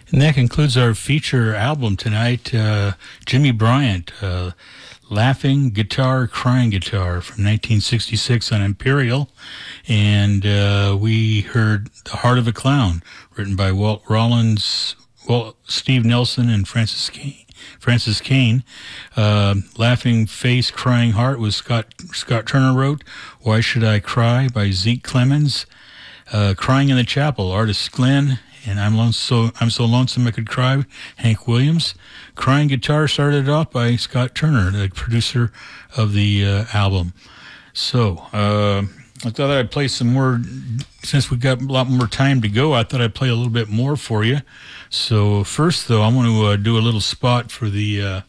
And that concludes our feature album tonight. Jimmy Bryant, Laughing Guitar, Crying Guitar from 1966 on Imperial. And we heard The Heart of a Clown, written by Walt Rollins, Steve Nelson, and Francis Kane. Laughing Face, Crying Heart was Scott Turner wrote. Why Should I Cry by Zeke Clemens. Crying in the Chapel, Artist Glenn. And I'm so lonesome I could cry, Hank Williams. Crying Guitar started off by Scott Turner, the producer of the album. So I thought I'd play some more. Since we've got a lot more time to go, I thought I'd play a little bit more for you. So first, though, I want to do a little spot for the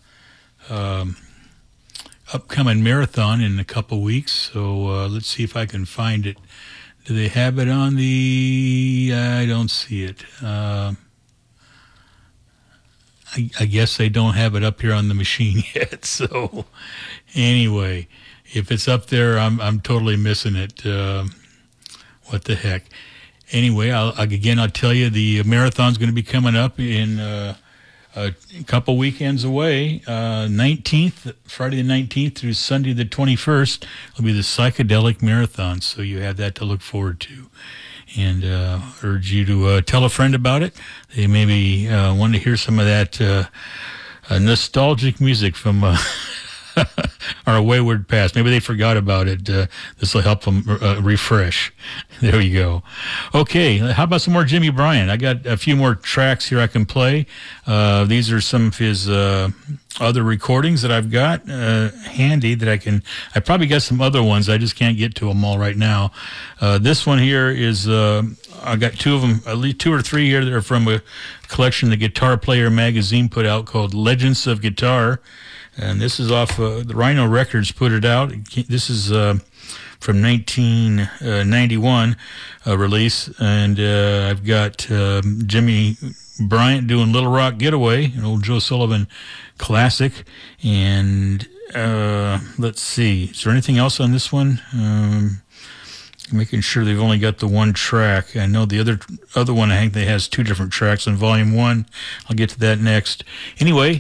upcoming marathon in a couple weeks. So let's see if I can find it. Do they have it on the... I don't see it. I guess they don't have it up here on the machine yet. So anyway, if it's up there, I'm totally missing it. What the heck? Anyway, I'll tell you the marathon's going to be coming up in a couple weekends away. 19th, Friday the 19th through Sunday the 21st will be the Psychedelic Marathon, so you have that to look forward to. And urge you to tell a friend about it. They maybe want to hear some of that nostalgic music from our wayward past. Maybe they forgot about it. This will help them refresh. There you go. Okay, how about some more Jimmy Bryant? I got a few more tracks here I can play. These are some of his other recordings that I've got handy that I probably got some other ones. I just can't get to them all right now. This one here is, I got two of them, at least two or three here that are from a collection the Guitar Player magazine put out called Legends of Guitar. And this is off, the Rhino Records put it out. This is from 1991 release. And I've got Jimmy Bryant doing Little Rock Getaway, an old Joe Sullivan classic. And let's see, is there anything else on this one? Making sure they've only got the one track. I know the other one, I think they has two different tracks on volume one. I'll get to that next. Anyway,